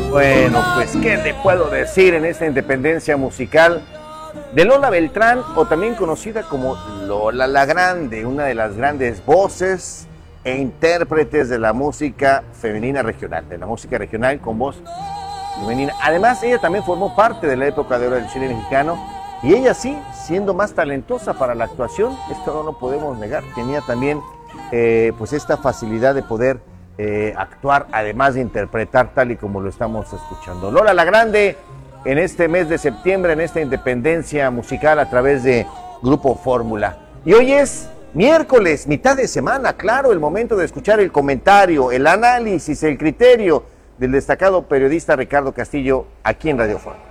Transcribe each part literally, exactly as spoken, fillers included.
Bueno, pues, ¿qué le puedo decir en esta independencia musical de Lola Beltrán, o también conocida como Lola la Grande, una de las grandes voces e intérpretes de la música femenina regional, de la música regional con voz femenina? Además, ella también formó parte de la época de oro del cine mexicano, y ella sí, siendo más talentosa para la actuación, esto no lo podemos negar, tenía también eh, pues esta facilidad de poder eh, actuar, además de interpretar tal y como lo estamos escuchando. Lola la Grande, en este mes de septiembre, en esta independencia musical a través de Grupo Fórmula. Y hoy es miércoles, mitad de semana, claro, el momento de escuchar el comentario, el análisis, el criterio del destacado periodista Ricardo Castillo aquí en Radio Fórmula.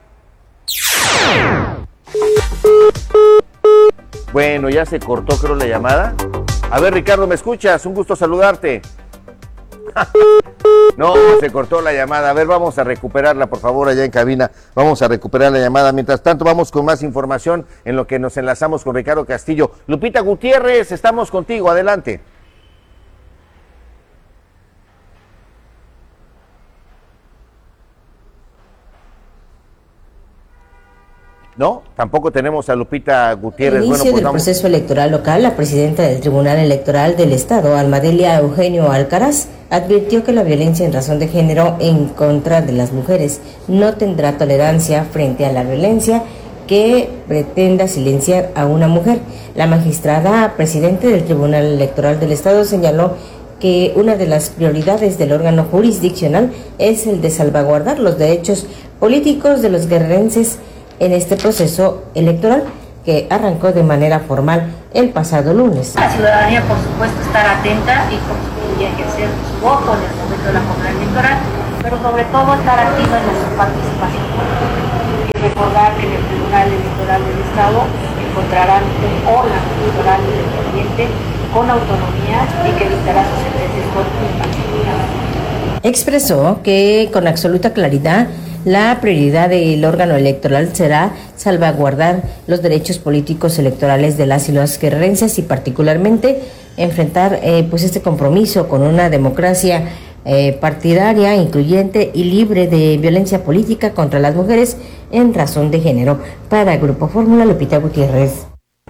Bueno, ya se cortó, creo, la llamada. A ver, Ricardo, ¿me escuchas? Un gusto saludarte. No, se cortó la llamada. A ver, vamos a recuperarla, por favor, allá en cabina. Vamos a recuperar la llamada. Mientras tanto, vamos con más información en lo que nos enlazamos con Ricardo Castillo. Lupita Gutiérrez, estamos contigo. Adelante. No, tampoco tenemos a Lupita Gutiérrez. Al inicio bueno, pues del vamos. proceso electoral local, la presidenta del Tribunal Electoral del Estado, Almadelia Eugenio Alcaraz, advirtió que la violencia en razón de género en contra de las mujeres no tendrá tolerancia frente a la violencia que pretenda silenciar a una mujer. La magistrada presidente del Tribunal Electoral del Estado señaló que una de las prioridades del órgano jurisdiccional es el de salvaguardar los derechos políticos de los guerrerenses en este proceso electoral que arrancó de manera formal el pasado lunes. La ciudadanía, por supuesto, estar atenta y, y ejercer su voto en el momento de la jornada electoral, pero sobre todo estar activa en su participación. Y recordar que en el Tribunal Electoral del Estado encontrarán un órgano electoral independiente con autonomía y que dictará sus sentencias con imparcialidad. Expresó que con absoluta claridad la prioridad del órgano electoral será salvaguardar los derechos políticos electorales de las y los guerrerenses y particularmente enfrentar eh, pues este compromiso con una democracia eh, partidaria, incluyente y libre de violencia política contra las mujeres en razón de género. Para Grupo Fórmula, Lupita Gutiérrez.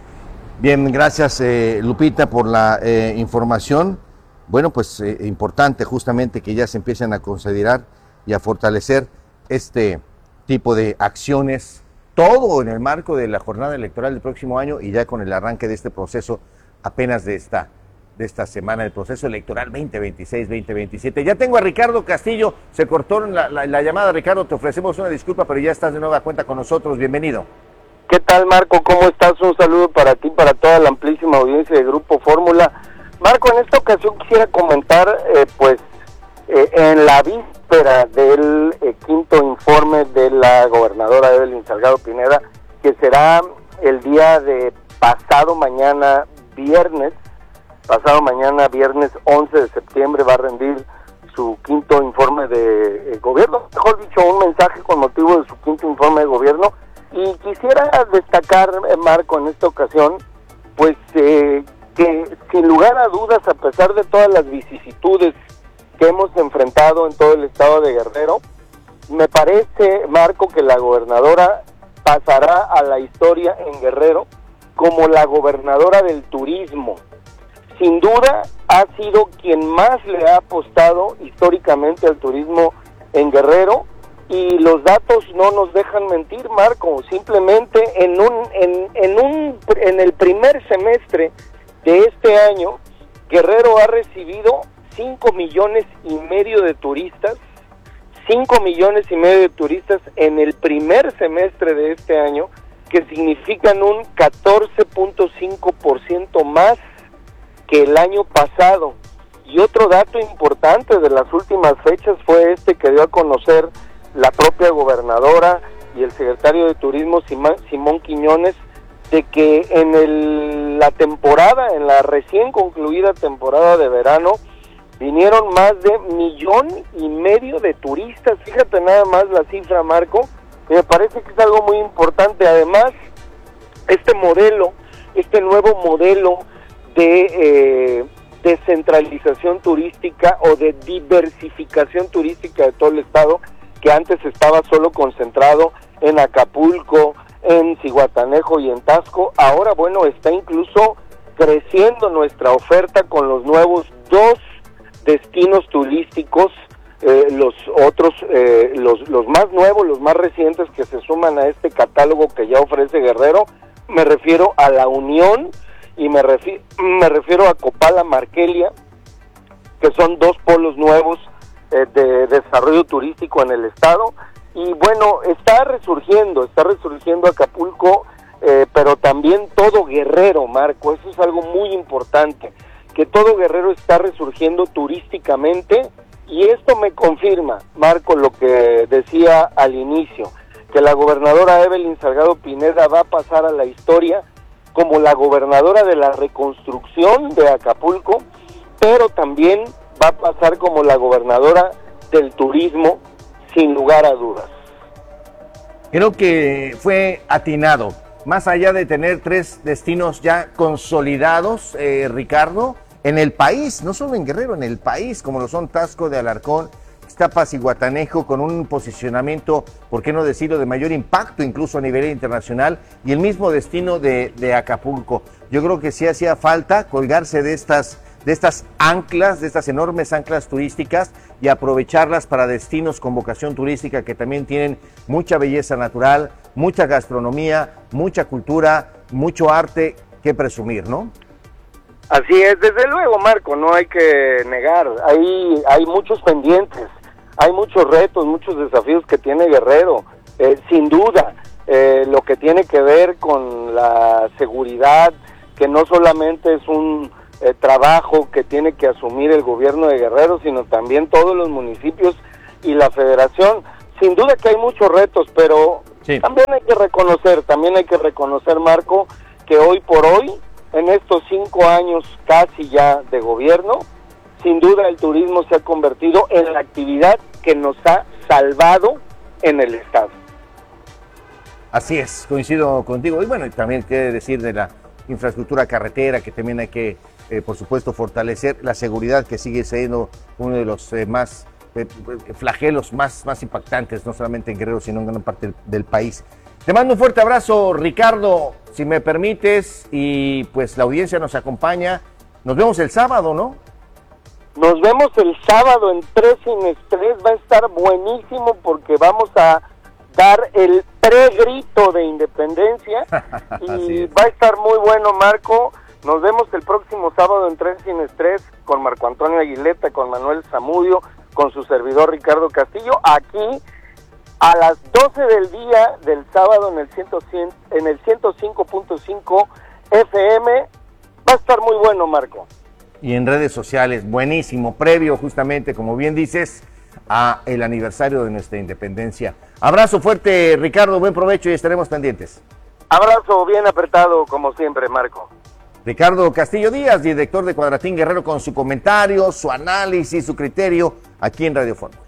Bien, gracias eh, Lupita por la eh, información. Bueno, pues eh, importante justamente que ya se empiecen a considerar y a fortalecer este tipo de acciones, todo en el marco de la jornada electoral del próximo año y ya con el arranque de este proceso apenas de esta, de esta semana, el proceso electoral veinte veintiséis veinte veintisiete. Ya tengo a Ricardo Castillo, se cortó la, la, la llamada. Ricardo, te ofrecemos una disculpa, pero ya estás de nueva cuenta con nosotros, bienvenido. ¿Qué tal, Marco? ¿Cómo estás? Un saludo para ti, para toda la amplísima audiencia de Grupo Fórmula. Marco, en esta ocasión quisiera comentar, eh, pues, eh, en la víspera del eh, quinto informe de la gobernadora Evelyn Salgado Pineda, que será el día de pasado mañana viernes, pasado mañana viernes once de septiembre va a rendir su quinto informe de eh, gobierno, mejor dicho, un mensaje con motivo de su quinto informe de gobierno, y quisiera destacar, eh, Marco, en esta ocasión, pues, eh, que sin lugar a dudas, a pesar de todas las vicisitudes que hemos enfrentado en todo el estado de Guerrero, me parece, Marco, que la gobernadora pasará a la historia en Guerrero como la gobernadora del turismo. Sin duda ha sido quien más le ha apostado históricamente al turismo en Guerrero, y los datos no nos dejan mentir, Marco. Simplemente en un en en un en el primer semestre de este año, Guerrero ha recibido cinco millones y medio de turistas, cinco millones y medio de turistas en el primer semestre de este año, que significan un catorce punto cinco por ciento más que el año pasado. Y otro dato importante de las últimas fechas fue este que dio a conocer la propia gobernadora y el secretario de Turismo, Simón, Simón Quiñones, de que en el, la temporada, en la recién concluida temporada de verano, vinieron más de millón y medio de turistas. Fíjate nada más la cifra, Marco, y me parece que es algo muy importante. Además, este modelo, este nuevo modelo de eh, descentralización turística o de diversificación turística de todo el estado, que antes estaba solo concentrado en Acapulco, en Zihuatanejo y en Taxco, ahora bueno, está incluso creciendo nuestra oferta con los nuevos dos destinos turísticos, eh, los otros, eh, los, los más nuevos, los más recientes que se suman a este catálogo que ya ofrece Guerrero. Me refiero a La Unión y me, refi- me refiero a Copala, Markelia, que son dos polos nuevos eh, de desarrollo turístico en el estado. Y bueno, está resurgiendo, está resurgiendo Acapulco, eh, pero también todo Guerrero, Marco. Eso es algo muy importante, que todo Guerrero está resurgiendo turísticamente, y esto me confirma, Marco, lo que decía al inicio, que la gobernadora Evelyn Salgado Pineda va a pasar a la historia como la gobernadora de la reconstrucción de Acapulco, pero también va a pasar como la gobernadora del turismo, sin lugar a dudas. Creo que fue atinado, más allá de tener tres destinos ya consolidados, eh, Ricardo, en el país, no solo en Guerrero, en el país, como lo son Taxco de Alarcón, Ixtapas y Zihuatanejo, con un posicionamiento, por qué no decirlo, de mayor impacto incluso a nivel internacional, y el mismo destino de, de Acapulco. Yo creo que sí hacía falta colgarse de estas, de estas anclas, de estas enormes anclas turísticas, y aprovecharlas para destinos con vocación turística que también tienen mucha belleza natural, mucha gastronomía, mucha cultura, mucho arte que presumir, ¿no? Así es, desde luego, Marco, no hay que negar, hay, hay muchos pendientes, hay muchos retos, muchos desafíos que tiene Guerrero, eh, sin duda, eh, lo que tiene que ver con la seguridad, que no solamente es un eh, trabajo que tiene que asumir el gobierno de Guerrero, sino también todos los municipios y la federación. Sin duda que hay muchos retos, pero sí, también hay que reconocer, también hay que reconocer, Marco, que hoy por hoy, en estos cinco años casi ya de gobierno, sin duda el turismo se ha convertido en la actividad que nos ha salvado en el estado. Así es, coincido contigo. Y bueno, también qué decir de la infraestructura carretera, que también hay que, eh, por supuesto, fortalecer la seguridad, que sigue siendo uno de los eh, más eh, flagelos más, más impactantes, no solamente en Guerrero, sino en gran parte del, del país. Te mando un fuerte abrazo, Ricardo, si me permites, y pues la audiencia nos acompaña. Nos vemos el sábado, ¿no? Nos vemos el sábado en Tres Sin Estrés, va a estar buenísimo porque vamos a dar el pregrito de independencia y va a estar muy bueno, Marco. Nos vemos el próximo sábado en Tres Sin Estrés con Marco Antonio Aguileta, con Manuel Zamudio, con su servidor Ricardo Castillo, aquí a las doce del día del sábado en el, cien, en el ciento cinco punto cinco F M. Va a estar muy bueno, Marco. Y en redes sociales, buenísimo, previo justamente, como bien dices, a el aniversario de nuestra independencia. Abrazo fuerte, Ricardo, buen provecho y estaremos pendientes. Abrazo bien apretado, como siempre, Marco. Ricardo Castillo Díaz, director de Cuadratín Guerrero, con su comentario, su análisis, su criterio, aquí en Radio Fórmula.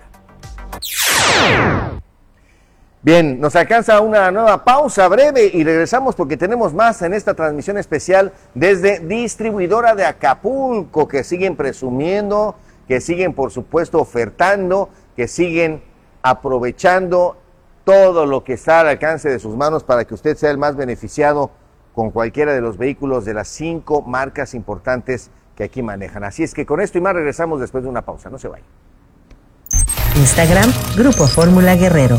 Bien, nos alcanza una nueva pausa breve y regresamos porque tenemos más en esta transmisión especial desde Distribuidora de Acapulco, que siguen presumiendo, que siguen por supuesto ofertando, que siguen aprovechando todo lo que está al alcance de sus manos para que usted sea el más beneficiado con cualquiera de los vehículos de las cinco marcas importantes que aquí manejan. Así es que con esto y más regresamos después de una pausa, no se vayan. Instagram, Grupo Fórmula Guerrero.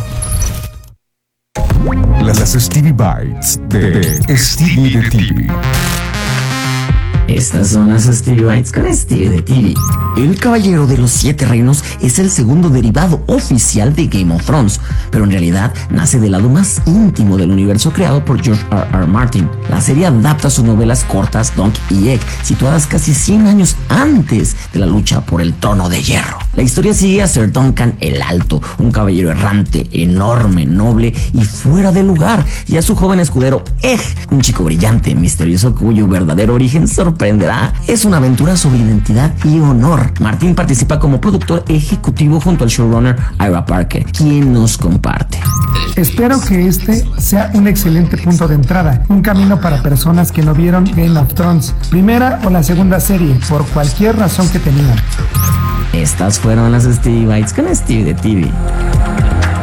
Las Stevie Bites de Stevie de T V. Estas son las Stevie Bites con Stevie de T V. El Caballero de los Siete Reinos es el segundo derivado oficial de Game of Thrones, pero en realidad nace del lado más íntimo del universo creado por George R R. Martin. La serie adapta sus novelas cortas Dunk y Egg, situadas casi cien años antes de la lucha por el trono de hierro. La historia sigue a Ser Duncan el Alto, un caballero errante, enorme, noble y fuera de lugar, y a su joven escudero Egg, un chico brillante, misterioso cuyo verdadero origen sorprenderá. Es una aventura sobre identidad y honor. Martin participa como productor ejecutivo junto al showrunner Ira Parker, quien nos comparte. Espero que este sea un excelente punto de entrada, un camino para personas que no vieron Game of Thrones, primera o la segunda serie, por cualquier razón que tenían. Estas fueron las Stevie Bites con Stevie de T V.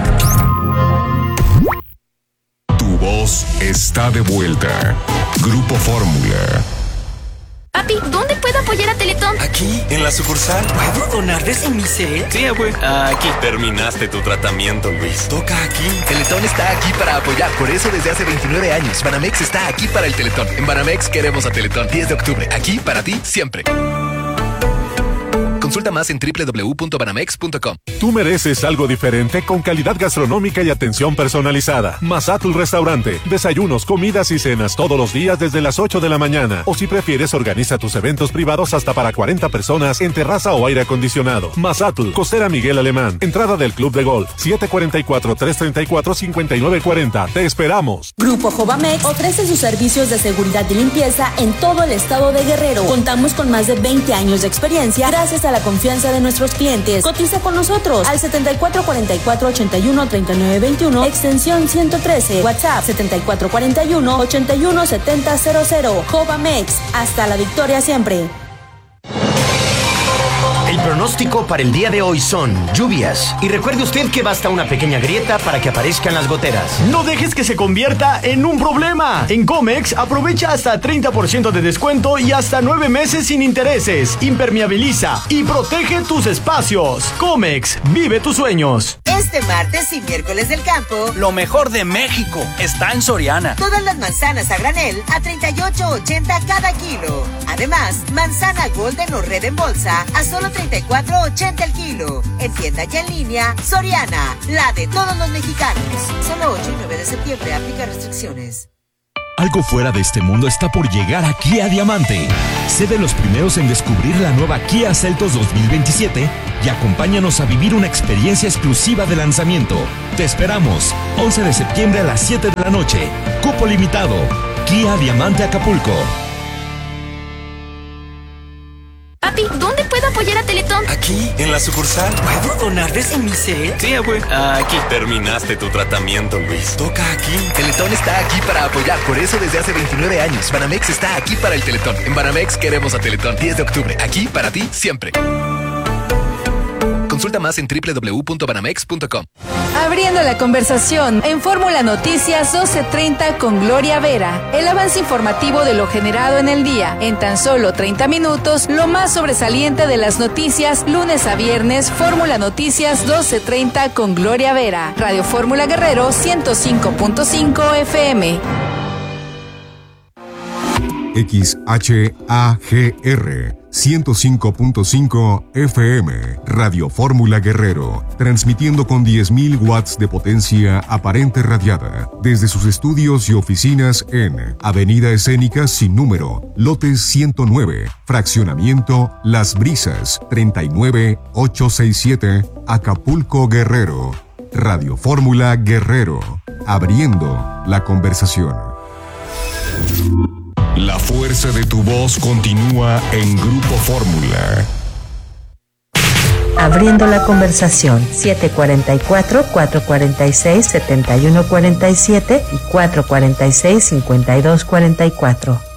está de vuelta. Grupo Fórmula. Papi, ¿dónde puedo apoyar a Teletón? Aquí, en la sucursal. ¿Puedo donar desde mi cel? Sí, abue. Aquí. Terminaste tu tratamiento, Luis. Toca aquí. Teletón está aquí para apoyar. Por eso desde hace veintinueve años, Banamex está aquí para el Teletón. En Banamex queremos a Teletón. diez de octubre. Aquí para ti, siempre. Consulta más en doble u doble u doble u punto banamex punto com. Tú mereces algo diferente con calidad gastronómica y atención personalizada. Mazatlán Restaurante. Desayunos, comidas y cenas todos los días desde las ocho de la mañana. O si prefieres, organiza tus eventos privados hasta para cuarenta personas en terraza o aire acondicionado. Mazatlán, Costera Miguel Alemán. Entrada del Club de Golf. siete cuatro cuatro, tres tres cuatro, cinco nueve cuatro cero. Te esperamos. Grupo Jovamex ofrece sus servicios de seguridad y limpieza en todo el estado de Guerrero. Contamos con más de veinte años de experiencia gracias a la confianza de nuestros clientes. Cotiza con nosotros al setenta y cuatro cuarenta y cuatro, ochenta y uno, treinta y nueve veintiuno, extensión ciento trece, WhatsApp setenta y cuatro cuarenta y uno, ochenta y uno, setenta cero cero. Jovamex, hasta la victoria siempre. El pronóstico para el día de hoy son lluvias. Y recuerde usted que basta una pequeña grieta para que aparezcan las goteras. No dejes que se convierta en un problema. En Comex aprovecha hasta treinta por ciento de descuento y hasta nueve meses sin intereses. Impermeabiliza y protege tus espacios. Comex, vive tus sueños. Este martes y miércoles del campo, lo mejor de México está en Soriana. Todas las manzanas a granel a treinta y ocho ochenta cada kilo. Además, manzana Golden o Red en bolsa a solo treinta y cuatro ochenta el kilo. En tienda y en línea, Soriana, la de todos los mexicanos. Solo ocho y nueve de septiembre, aplica restricciones. Algo fuera de este mundo está por llegar a Kia Diamante. Sé de los primeros en descubrir la nueva Kia Seltos dos mil veintisiete y acompáñanos a vivir una experiencia exclusiva de lanzamiento. Te esperamos, once de septiembre a las siete de la noche. Cupo limitado. Kia Diamante Acapulco. Papi, ¿dónde puedo apoyar a Teletón? Aquí, en la sucursal. ¿Puedo donar desde mi cel? Sí, abue. Aquí. Terminaste tu tratamiento, Luis. Toca aquí. Teletón está aquí para apoyar. Por eso desde hace veintinueve años, Banamex está aquí para el Teletón. En Banamex queremos a Teletón. diez de octubre. Aquí para ti, siempre. Consulta más en doble u doble u doble u punto banamex punto com. Abriendo la conversación en Fórmula Noticias doce treinta con Gloria Vera. El avance informativo de lo generado en el día. En tan solo treinta minutos, lo más sobresaliente de las noticias, lunes a viernes, Fórmula Noticias doce treinta con Gloria Vera. Radio Fórmula Guerrero ciento cinco punto cinco F M. X H A G R ciento cinco punto cinco F M, Radio Fórmula Guerrero, transmitiendo con diez mil watts de potencia aparente radiada, desde sus estudios y oficinas en Avenida Escénica Sin Número, lote ciento nueve, fraccionamiento Las Brisas, treinta y nueve ochocientos sesenta y siete, Acapulco, Guerrero. Radio Fórmula Guerrero, abriendo la conversación. La fuerza de tu voz continúa en Grupo Fórmula. Abriendo la conversación, siete cuarenta y cuatro, cuatro cuarenta y seis, setenta y uno cuarenta y siete y cuatro cuarenta y seis, cincuenta y dos cuarenta y cuatro.